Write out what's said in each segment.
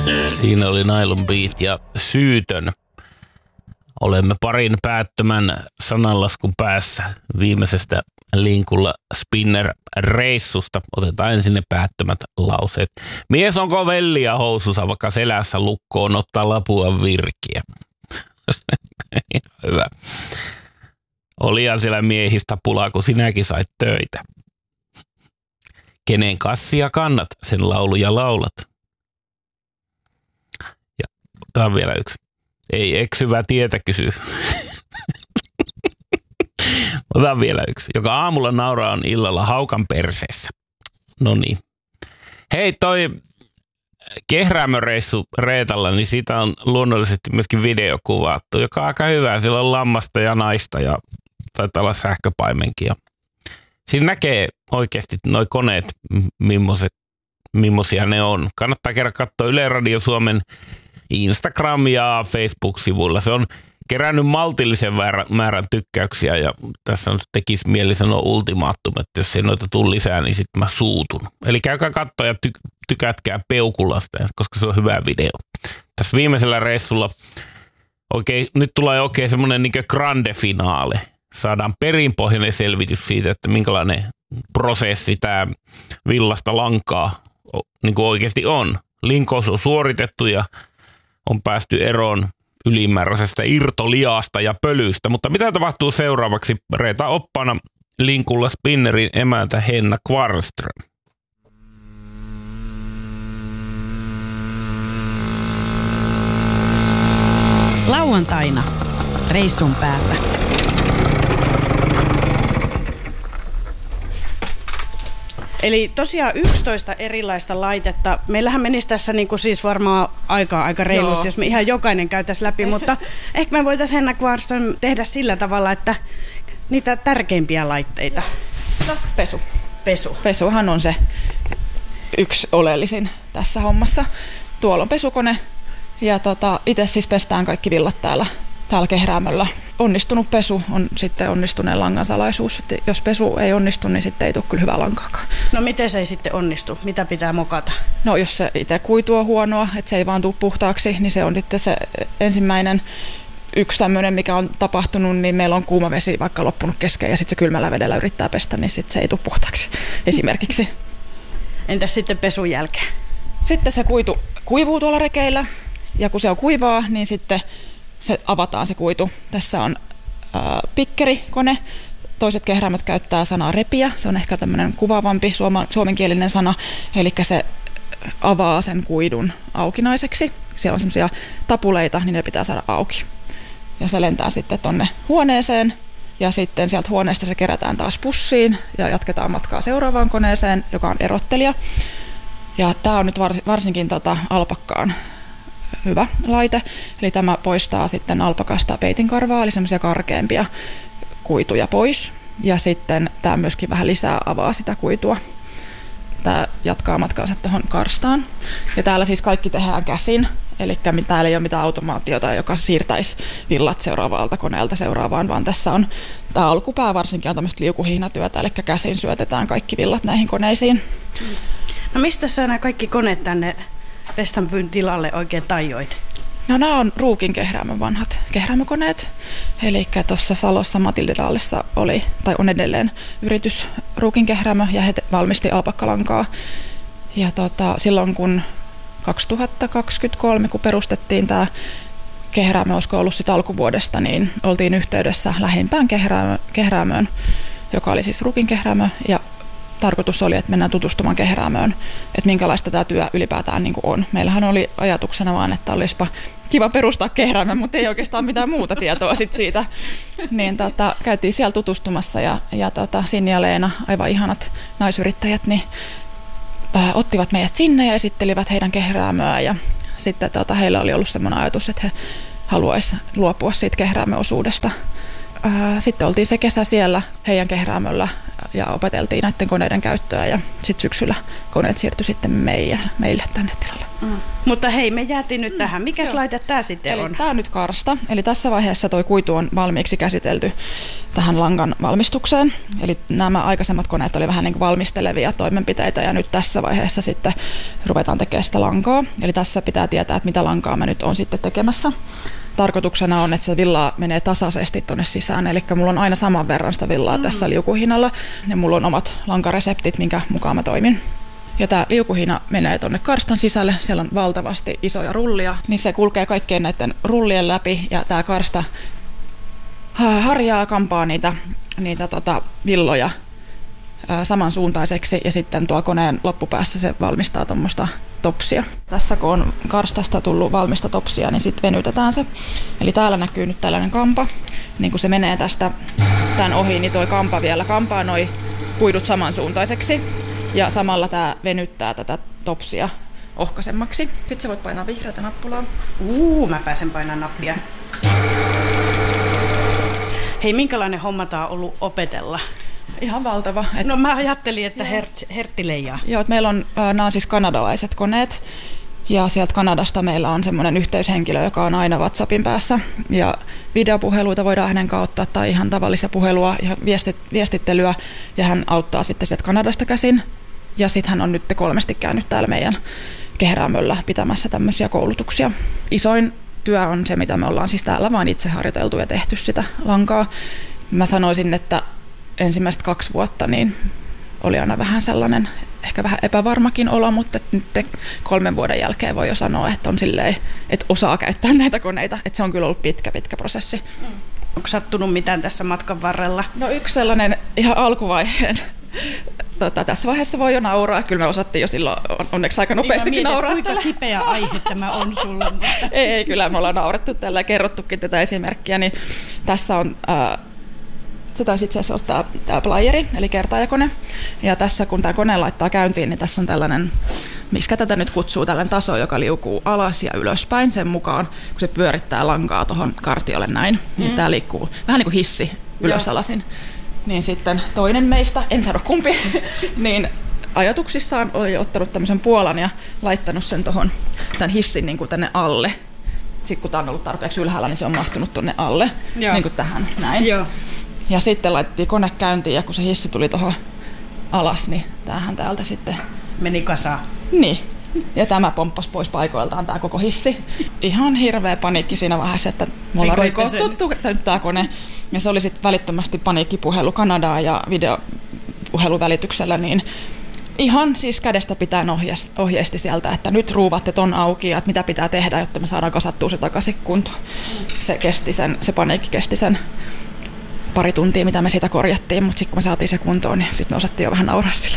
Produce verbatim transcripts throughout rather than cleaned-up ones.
Siinä oli Nylon Beat ja Syytön. Olemme parin päättömän sananlaskun päässä viimeisestä Linkulla Spinner-reissusta. Otetaan ensin ne päättömät lauseet. Mies onko velliä housussa, vaikka selässä lukkoon ottaa lapua virkiä. Hyvä. Olihan siellä miehistä pulaa, kun sinäkin sait töitä. Kenen kassia kannat, sen lauluja laulat. Ja tämä on vielä yksi. Ei eksyvää tietä kysy. Otan vielä yksi. Joka aamulla nauraa on illalla haukan perseessä. No niin. Hei, toi Kehräämöreissu Reetalla, niin siitä on luonnollisesti myöskin video kuvattu, joka on aika hyvä. Siellä on lammasta ja naista ja taitaa olla sähköpaimenkin. Ja siinä näkee oikeasti noi koneet, millaiset, millaisia ne on. Kannattaa kerran katsoa Yle Radio Suomen Instagram- ja Facebook-sivuilla. Se on kerännyt maltillisen määrän tykkäyksiä ja tässä on tekisi mieli sanoa ultimaattum, että jos ei noita tule lisää, niin sitten mä suutun. Eli käykää katsoa ja ty- tykätkää Peukulasta, koska se on hyvä video. Tässä viimeisellä reissulla oikein, nyt tulee oikein semmoinen niin kuin grande finaale. Saadaan perinpohjainen selvitys siitä, että minkälainen prosessi tämä villasta lankaa niin kuin oikeasti on. Linkous on suoritettu ja on päästy eroon ylimääräisestä irtoliasta ja pölystä. Mutta mitä tapahtuu seuraavaksi? Reeta oppana Linkulla Spinnerin emäntä Henna Kvarnström. Lauantaina reissun päällä. Eli tosiaan yksitoista erilaista laitetta. Meillähän menisi tässä niin kuin siis varmaan aikaa aika reilusti, Joo. jos me ihan jokainen käytäisiin läpi, mutta ehkä me voitaisiin Henna Kvarnström tehdä sillä tavalla, että niitä tärkeimpiä laitteita. No, pesu. Pesu. Pesuhan on se yksi oleellisin tässä hommassa. Tuolla on pesukone ja tota, itse siis pestään kaikki villat täällä. Täällä Kehräämöllä. Onnistunut pesu on sitten onnistuneen langan salaisuus. Että jos pesu ei onnistu, niin sitten ei tule kyllä hyvää lankaakaan. No miten se ei sitten onnistu? Mitä pitää mokata? No jos se itse kuitu on huonoa, että se ei vaan tule puhtaaksi, niin se on sitten se ensimmäinen yksi tämmöinen, mikä on tapahtunut, niin meillä on kuuma vesi vaikka loppunut kesken ja sitten se kylmällä vedellä yrittää pestä, niin sitten se ei tule puhtaaksi esimerkiksi. Entäs sitten pesun jälkeen? Sitten se kuitu kuivuu tuolla rekeillä ja kun se on kuivaa, niin sitten se avataan se kuitu. Tässä on äh, pikkerikone. Toiset kehräämöt käyttää sanaa repiä. Se on ehkä tämmöinen kuvaavampi suoma, suomenkielinen sana. Eli se avaa sen kuidun aukinaiseksi. Siellä on semmoisia tapuleita, niin ne pitää saada auki. Ja se lentää sitten tonne huoneeseen. Ja sitten sieltä huoneesta se kerätään taas pussiin ja jatketaan matkaa seuraavaan koneeseen, joka on erottelija. Ja tämä on nyt varsinkin tota alpakkaan hyvä laite, eli tämä poistaa sitten alpakasta peitinkarvaa, eli semmoisia karkeampia kuituja pois, ja sitten tämä myöskin vähän lisää avaa sitä kuitua. Tämä jatkaa matkaansa tuohon karstaan, ja täällä siis kaikki tehdään käsin, eli täällä ei ole mitään automaatiota, joka siirtäisi villat seuraavalta koneelta seuraavaan, vaan tässä on tämä alkupää varsinkin on tämmöistä liukuhihnatyötä, eli käsin syötetään kaikki villat näihin koneisiin. No mistä sä nämä kaikki koneet tänne Vestanpyyn tilalle oikein tajoit? No nämä on Ruukin Kehräämön vanhat kehräämökoneet. Eli tuossa Salossa Matildedaalissa oli, tai on edelleen yritys Ruukin Kehräämö ja he valmisti alpakkalankaa. Ja tota, silloin kun kaksituhattakaksikymmentäkolme, kun perustettiin tämä Kehräämö, olisiko ollut sitä alkuvuodesta, niin oltiin yhteydessä lähimpään Kehräämö, Kehräämöön, joka oli siis Ruukin Kehräämö, ja tarkoitus oli, että mennään tutustumaan Kehräämöön, että minkälaista tämä työ ylipäätään niin kuin on. Meillähän oli ajatuksena vaan, että olisipa kiva perustaa Kehräämö, mutta ei oikeastaan mitään muuta tietoa sit siitä. Niin tota, käytiin siellä tutustumassa ja, ja tota, Sinni ja Leena, aivan ihanat naisyrittäjät, niin äh, ottivat meidät sinne ja esittelivät heidän Kehräämöä. Ja sitten tota, heillä oli ollut sellainen ajatus, että he haluaisivat luopua siitä Kehräämöosuudesta. Sitten oltiin se kesä siellä heidän Kehräämöllä ja opeteltiin näiden koneiden käyttöä ja sitten syksyllä koneet siirtyi sitten meille, meille tänne tilalle. Mm. Mutta hei, me jäätiin nyt tähän. Mikäs Joo. laite tämä sitten eli on? Tämä on nyt karsta. Eli tässä vaiheessa tuo kuitu on valmiiksi käsitelty tähän langan valmistukseen. Eli nämä aikaisemmat koneet oli vähän niin kuin valmistelevia toimenpiteitä ja nyt tässä vaiheessa sitten ruvetaan tekemään sitä lankaa. Eli tässä pitää tietää, että mitä lankaa mä nyt on sitten tekemässä. Tarkoituksena on, että se villaa menee tasaisesti tuonne sisään, eli mulla on aina saman verran sitä villaa mm. tässä liukuhihnalla ja mulla on omat lankareseptit, minkä mukaan mä toimin. Ja tämä liukuhihna menee tuonne karstan sisälle, siellä on valtavasti isoja rullia, niin se kulkee kaikkien näiden rullien läpi ja tämä karsta harjaa, kampaa niitä, niitä tota villoja samansuuntaiseksi ja sitten tuo koneen loppupäässä se valmistaa tuommoista topsia. Tässä kun on karstasta tullut valmista topsia, niin sitten venytetään se. Eli täällä näkyy nyt tällainen kampa. Niin kun se menee tästä tämän ohi, niin tuo kampa vielä kampaa noi kuidut samansuuntaiseksi. Ja samalla tämä venyttää tätä topsia ohkaisemmaksi. Sitten sä voit painaa vihreätä nappulaa. Uu, mä pääsen painamaan nappia. Hei, minkälainen homma tää on ollut opetella? Ihan valtava. Et... No mä ajattelin, että hertsi, hertti leijaa. Joo, että meillä on, nämä on siis kanadalaiset koneet. Ja sieltä Kanadasta meillä on semmoinen yhteyshenkilö, joka on aina WhatsAppin päässä. Ja videopuheluita voidaan hänen kautta tai ihan tavallista puhelua, ihan viestit, viestittelyä. Ja hän auttaa sitten sieltä Kanadasta käsin. Ja sitten hän on nyt kolmesti käynyt täällä meidän Kehrämöllä pitämässä tämmöisiä koulutuksia. Isoin työ on se, mitä me ollaan siis täällä vaan itse harjoiteltu ja tehty sitä lankaa. Mä sanoisin, että ensimmäiset kaksi vuotta niin oli aina vähän sellainen, ehkä vähän epävarmakin olo, mutta nyt kolmen vuoden jälkeen voi jo sanoa, että on silleen, että osaa käyttää näitä koneita. Että se on kyllä ollut pitkä, pitkä prosessi. Mm. Onko sattunut mitään tässä matkan varrella? No yksi sellainen ihan alkuvaiheen. Tota, tässä vaiheessa voi jo nauraa. Kyllä me osattiin jo silloin onneksi aika nopeastikin niin nauraa. Kuinka kipeä aihe tämä on sulle? ei, ei, kyllä me ollaan naurettu tällä ja kerrottukin tätä esimerkkiä. Niin tässä on... Äh, Se taisi itse asiassa olla tämä playeri, eli kertaajakone. Ja tässä kun tämä kone laittaa käyntiin, niin tässä on tällainen, miksi tätä nyt kutsuu, tällainen taso, joka liukuu alas ja ylöspäin sen mukaan, kun se pyörittää lankaa tuohon kartiolle näin. Mm. Niin tämä liikkuu vähän niin kuin hissi ylösalasin. Niin sitten toinen meistä, en sano kumpi, niin ajatuksissaan oli ottanut tämmöisen puolan ja laittanut sen tuohon tämän hissin niin kuin tänne alle. Sitten kun tämä on ollut tarpeeksi ylhäällä, niin se on mahtunut tuonne alle, Joo. niin kuin tähän näin. Joo. Ja sitten laitettiin kone käyntiin ja kun se hissi tuli tuohon alas, niin tämähän täältä sitten... Meni kasaan. Niin. Ja tämä pomppasi pois paikoiltaan tämä koko hissi. Ihan hirveä paniikki siinä vaiheessa, että mulla on rikottu tämä kone. Ja se oli sitten välittömästi paniikkipuhelu Kanadaa ja videopuheluvälityksellä, niin ihan siis kädestä pitää ohjeisti sieltä, että nyt ruuvatte ton auki ja että mitä pitää tehdä, jotta me saadaan kasattua se takaisin kuntoon. Se, kesti sen, se paniikki kesti sen pari tuntia, mitä me siitä korjattiin, mutta sitten kun me saatiin se kuntoon, niin sitten me osattiin jo vähän nauraa sillä.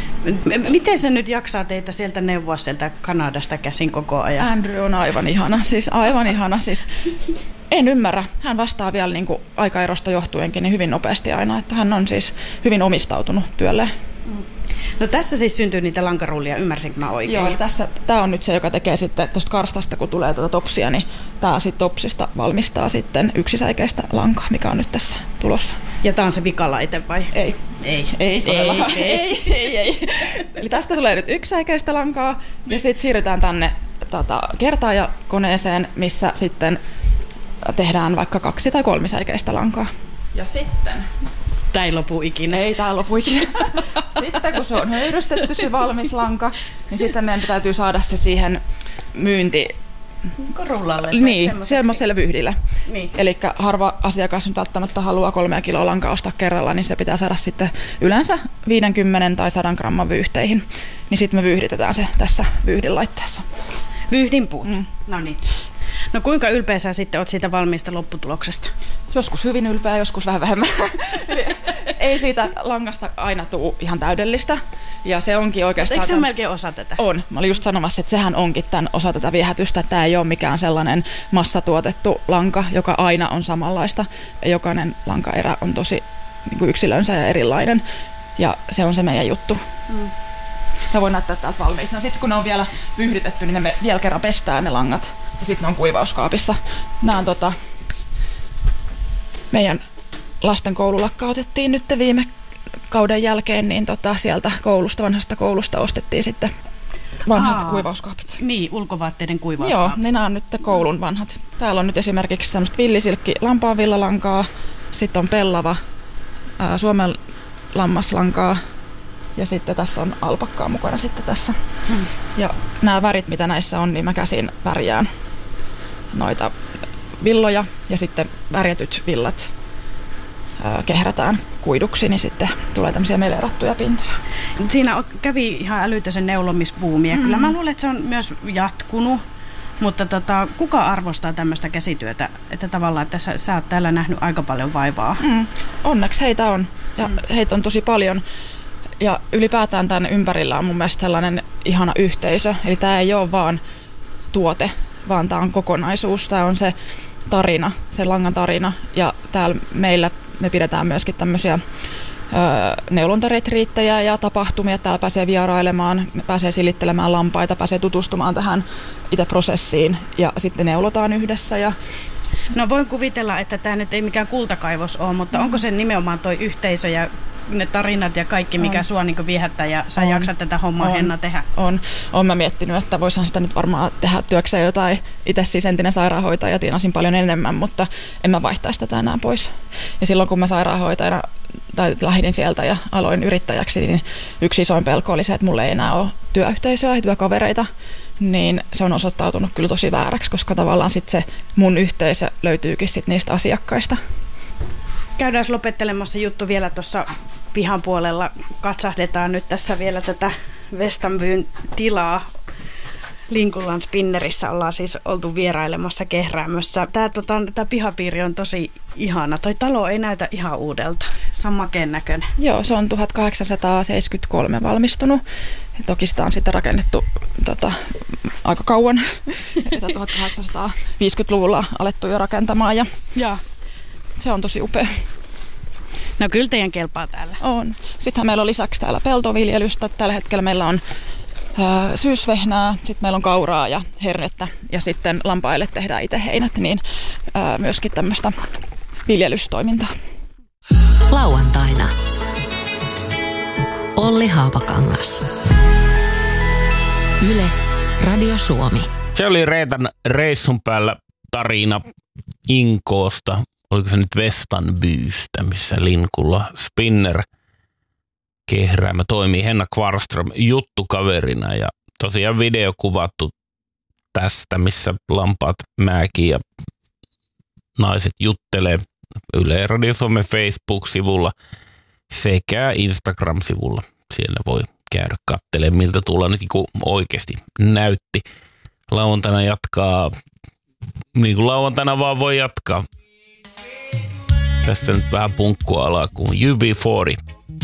Miten se nyt jaksaa teitä sieltä neuvoa sieltä Kanadasta käsin koko ajan? Andrew on aivan ihana, siis aivan ihana. Siis en ymmärrä. Hän vastaa vielä niin kuin aikaerosta johtuenkin niin hyvin nopeasti aina, että hän on siis hyvin omistautunut työlleen. No tässä siis syntyy niitä lankarullia, ymmärsinkö mä oikein? Joo, tässä, tämä on nyt se, joka tekee sitten tuosta karstasta, kun tulee tuota topsia, niin tämä sitten topsista valmistaa sitten yksisäikeistä lankaa, mikä on nyt tässä tulossa. Ja tämä on se vikalaite vai? Ei. Ei. Ei todellakaan. Ei, ei, ei, ei. Eli tästä tulee nyt yksisäikeistä lankaa ja sitten siirrytään tänne tota, kertaajakoneeseen, missä sitten tehdään vaikka kaksi- tai kolmisäikeistä lankaa. Ja sitten... Tämä ei lopu ikinä. Ei, tämä lopu ikinä. Sitten kun se on höyrystetty se valmis lanka, niin sitten meidän täytyy saada se siihen myynti... Rullalle. Niin, semmoiselle vyhdillä. Niin. Eli harva asiakas nyt välttämättä haluaa kolmea kiloa lankaa ostaa kerralla, niin se pitää saada sitten yleensä viisikymmentä tai sata gramman vyyhteihin. Niin sitten me vyyhditetään se tässä vyyhdinlaitteessa. Vyhdinpuut. Mm. No niin. No kuinka ylpeä sä sitten oot siitä valmiista lopputuloksesta? Joskus hyvin ylpeä, joskus vähän vähemmän. Ei siitä langasta aina tule ihan täydellistä. Ja se onkin oikeastaan... Eikö se ole melkein osa tätä? On. Mä olin just sanomassa, että sehän onkin tämän osa tätä viehätystä. Tämä ei ole mikään sellainen massatuotettu lanka, joka aina on samanlaista. Jokainen lankaerä on tosi niin kuin yksilönsä ja erilainen. Ja se on se meidän juttu. Mm. Mä voin näyttää täältä valmiit. No sitten kun ne on vielä vyyhdytetty, niin ne me vielä kerran pestään ne langat. Ja sitten ne on kuivauskaapissa. Nämä on tota, meidän lasten koulu lakkautettiin nyt viime kauden jälkeen, niin tota, sieltä koulusta, vanhasta koulusta ostettiin sitten vanhat Aa, kuivauskaapit. Niin, ulkovaatteiden kuivauskaapit. Joo, ne nämä on nyt koulun vanhat. Täällä on nyt esimerkiksi tämmöistä villisilkki lampaanvillalankaa, sitten on pellava ää, Suomen lammaslankaa ja sitten tässä on alpakkaa mukana sitten tässä. Hmm. Ja nämä värit, mitä näissä on, niin mä käsin värjään noita villoja ja sitten värjätyt villat ää, kehrätään kuiduksi, niin sitten tulee tämmöisiä melerattuja pintoja. Siinä kävi ihan älytösen neulomisbuumia. Mm. Kyllä mä luulen, että se on myös jatkunut, mutta tota, kuka arvostaa tämmöistä käsityötä, että tavallaan, että sä, sä oot täällä nähnyt aika paljon vaivaa? Mm. Onneksi heitä on ja mm. heitä on tosi paljon. Ja ylipäätään tämän ympärillä on mun mielestä sellainen ihana yhteisö. Eli tämä ei ole vaan tuote, vaan tämä on kokonaisuus. Tämä on se tarina, se langan tarina. Ja täällä meillä me pidetään myöskin tämmöisiä ö, neulontaretriittejä ja tapahtumia. Täällä pääsee vierailemaan, pääsee silittelemään lampaita, pääsee tutustumaan tähän itse prosessiin ja sitten neulotaan yhdessä. Ja no voin kuvitella, että tämä nyt ei mikään kultakaivos ole, mutta mm. onko se nimenomaan toi yhteisö ja ne tarinat ja kaikki, mikä on. Sua niin viehättää ja sä on. Jaksat tätä hommaa, on. Henna, tehdä? On. Olen mä miettinyt, että voisin sitä nyt varmaan tehdä työkseen jotain. Itse siis entinen sairaanhoitaja ja tienasin paljon enemmän, mutta en mä vaihtaisi tätä enää pois. Ja silloin kun mä sairaanhoitajana tai lähdin sieltä ja aloin yrittäjäksi, niin yksi isoin pelko oli se, että mulla ei enää ole työyhteisöä ja työkavereita. Niin se on osoittautunut kyllä tosi vääräksi, koska tavallaan sit se mun yhteisö löytyykin sit niistä asiakkaista. Käydään lopettelemassa juttu vielä tuossa pihan puolella. Katsahdetaan nyt tässä vielä tätä Westanbyn tilaa. Linkullan Spinnerissä ollaan siis oltu vierailemassa Kehräämössä. Tämä tota, pihapiiri on tosi ihana. Toi talo ei näytä ihan uudelta. Se on makeen näköinen. Joo, se on tuhatkahdeksansataaseitsemänkymmentäkolme valmistunut. Toki sitä on sitten rakennettu tota, aika kauan. tuhatkahdeksansataaviisikymmentäluvulla alettu jo rakentamaan ja, ja se on tosi upea. No kyllä teidän kelpaa täällä. On. Sittenhän meillä on lisäksi täällä peltoviljelystä. Tällä hetkellä meillä on ää, syysvehnää, sitten meillä on kauraa ja hernettä ja sitten lampaille tehdään itse heinät, niin ää, myöskin tämmöistä viljelystoimintaa. Lauantaina Olli Haapakangas. Yle, Radio Suomi. Se oli Reetan reissun päällä tarina Inkoosta. Oliko se nyt Westanbystä, missä Linkulla Spinner Kehräämö toimii Henna Kvarström juttukaverina. Ja tosiaan video kuvattu tästä, missä lampaat määkii ja naiset juttelee Yle Radio Suomen Facebook-sivulla sekä Instagram-sivulla. Siellä voi käydä katselemaan, miltä tulla nyt niin oikeasti näytti. Lauantaina jatkaa, niin kuin lauantaina vaan voi jatkaa. Tästä nyt vähän punkkua alkuun. U B neljäkymmentä.